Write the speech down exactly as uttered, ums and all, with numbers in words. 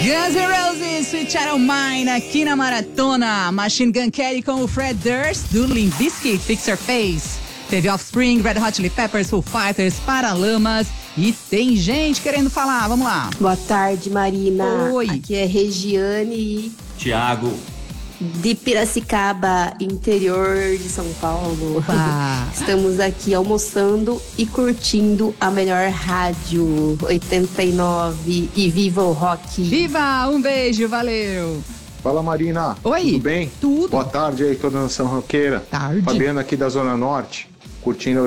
Guns N' Roses, Sweet Child O' Mine, aqui na Maratona. Machine Gun Kelly com o Fred Durst, do Limp Bizkit, Fix Your Face. Teve Offspring, Red Hot Chili Peppers, Foo Fighters, Paralamas. E tem gente querendo falar, vamos lá. Boa tarde, Marina. Oi. Aqui é Regiane e... Tiago. De Piracicaba, interior de São Paulo. Opa. Estamos aqui almoçando e curtindo a melhor rádio oitenta e nove e viva o rock. Viva, um beijo, valeu. Fala, Marina. Oi. Tudo bem? Tudo. Boa tarde aí, toda a nação roqueira. Tarde. Fabiano aqui da Zona Norte, curtindo